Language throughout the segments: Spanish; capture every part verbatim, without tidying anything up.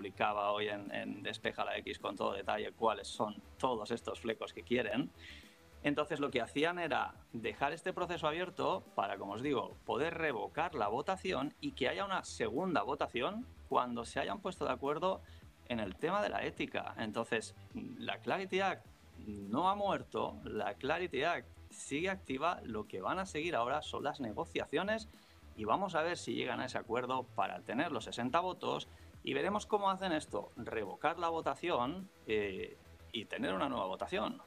publicaba hoy en, en Despeja la X con todo detalle cuáles son todos estos flecos que quieren. Entonces lo que hacían era dejar este proceso abierto para, como os digo, poder revocar la votación y que haya una segunda votación cuando se hayan puesto de acuerdo en el tema de la ética. Entonces, la Clarity Act no ha muerto, la Clarity Act sigue activa, lo que van a seguir ahora son las negociaciones y vamos a ver si llegan a ese acuerdo para tener los sesenta votos y veremos cómo hacen esto, revocar la votación eh, y tener una nueva votación.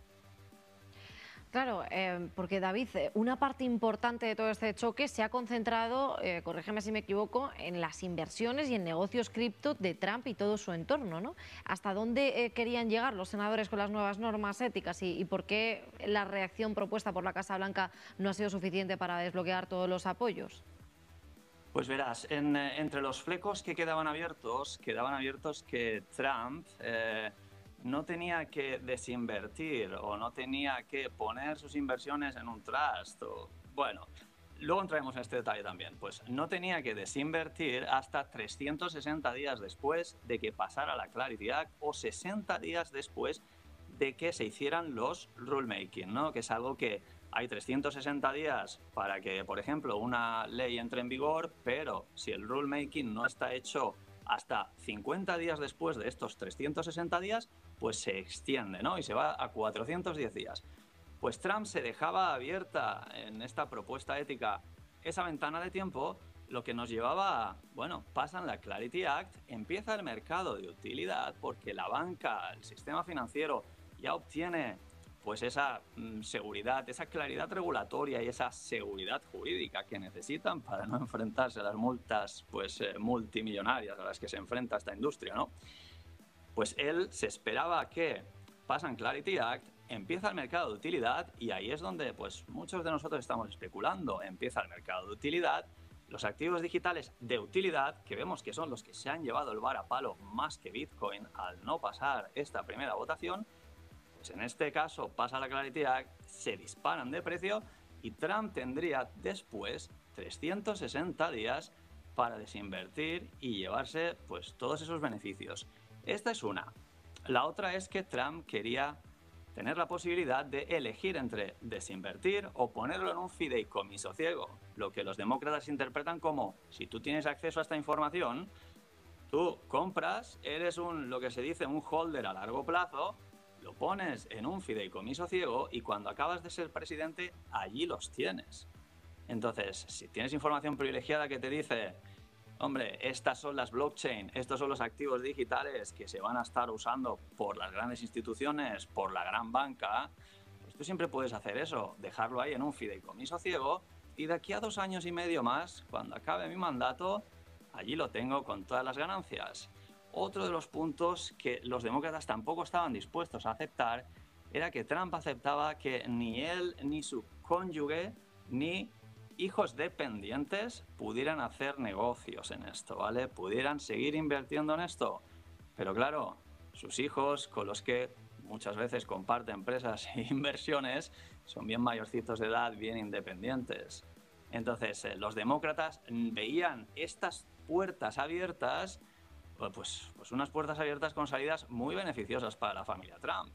Claro, eh, porque David, una parte importante de todo este choque se ha concentrado, eh, corrígeme si me equivoco, en las inversiones y en negocios cripto de Trump y todo su entorno, ¿no? ¿Hasta dónde eh, querían llegar los senadores con las nuevas normas éticas y, y por qué la reacción propuesta por la Casa Blanca no ha sido suficiente para desbloquear todos los apoyos? Pues verás, en, eh, entre los flecos que quedaban abiertos, quedaban abiertos que Trump eh, no tenía que desinvertir o no tenía que poner sus inversiones en un trust. O, bueno, luego entraremos en este detalle también. Pues no tenía que desinvertir hasta trescientos sesenta días después de que pasara la Clarity Act o sesenta días después de que se hicieran los rulemaking, ¿no? Que es algo que hay trescientos sesenta días para que, por ejemplo, una ley entre en vigor, pero si el rulemaking no está hecho hasta cincuenta días después de estos trescientos sesenta días, pues se extiende, ¿no? Y se va a cuatrocientos diez días. Pues Trump se dejaba abierta en esta propuesta ética esa ventana de tiempo, lo que nos llevaba a, bueno, pasan la Clarity Act, empieza el mercado de utilidad porque la banca, el sistema financiero ya obtiene pues esa mm, seguridad, esa claridad regulatoria y esa seguridad jurídica que necesitan para no enfrentarse a las multas pues eh, multimillonarias a las que se enfrenta esta industria, ¿no? Pues él se esperaba que pasan Clarity Act, empieza el mercado de utilidad y ahí es donde pues muchos de nosotros estamos especulando. Empieza el mercado de utilidad, los activos digitales de utilidad, que vemos que son los que se han llevado el varapalo más que Bitcoin al no pasar esta primera votación, pues en este caso pasa la Clarity Act, se disparan de precio y Trump tendría después trescientos sesenta días para desinvertir y llevarse pues todos esos beneficios. Esta es una. La otra es que Trump quería tener la posibilidad de elegir entre desinvertir o ponerlo en un fideicomiso ciego, lo que los demócratas interpretan como si tú tienes acceso a esta información, tú compras, eres un, lo que se dice, un holder a largo plazo, lo pones en un fideicomiso ciego y cuando acabas de ser presidente, allí los tienes. Entonces, si tienes información privilegiada que te dice, hombre, estas son las blockchain, estos son los activos digitales que se van a estar usando por las grandes instituciones, por la gran banca, pues tú siempre puedes hacer eso, dejarlo ahí en un fideicomiso ciego y de aquí a dos años y medio más, cuando acabe mi mandato, allí lo tengo con todas las ganancias. Otro de los puntos que los demócratas tampoco estaban dispuestos a aceptar era que Trump aceptaba que ni él, ni su cónyuge, ni hijos dependientes pudieran hacer negocios en esto, ¿vale? Pudieran seguir invirtiendo en esto. Pero claro, sus hijos, con los que muchas veces comparte empresas e inversiones, son bien mayorcitos de edad, bien independientes. Entonces, eh, los demócratas veían estas puertas abiertas, pues, pues unas puertas abiertas con salidas muy beneficiosas para la familia Trump.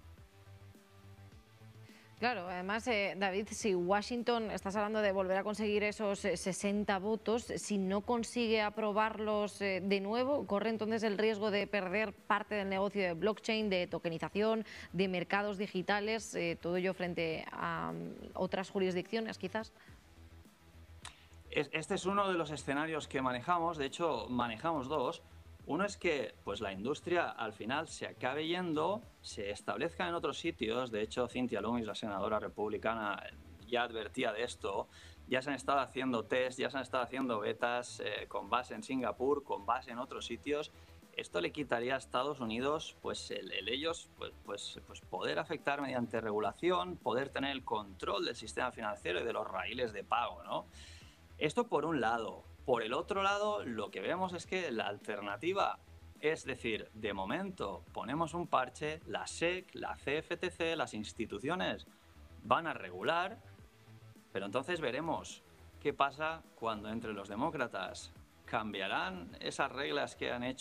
Claro, además, eh, David, si Washington, estás hablando de volver a conseguir esos eh, sesenta votos, si no consigue aprobarlos eh, de nuevo, corre entonces el riesgo de perder parte del negocio de blockchain, de tokenización, de mercados digitales, eh, todo ello frente a um, otras jurisdicciones, quizás. Este es uno de los escenarios que manejamos, de hecho manejamos dos. Uno es que pues, la industria al final se acabe yendo, se establezca en otros sitios. De hecho, Cynthia Lummis, la senadora republicana, ya advertía de esto. Ya se han estado haciendo test, ya se han estado haciendo betas eh, con base en Singapur, con base en otros sitios. Esto le quitaría a Estados Unidos pues, el, el ellos pues, pues, pues poder afectar mediante regulación, poder tener el control del sistema financiero y de los raíles de pago, ¿no? Esto por un lado. Por el otro lado, lo que vemos es que la alternativa, es decir, de momento ponemos un parche, la S E C, la C F T C, las instituciones van a regular, pero entonces veremos qué pasa cuando entre los demócratas cambiarán esas reglas que han hecho